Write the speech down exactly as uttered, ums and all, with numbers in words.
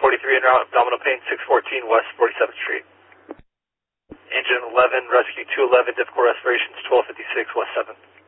forty-three in route, abdominal pain, six fourteen West forty-seventh Street. Engine eleven, rescue two eleven, difficult respirations, twelve fifty-six West seven.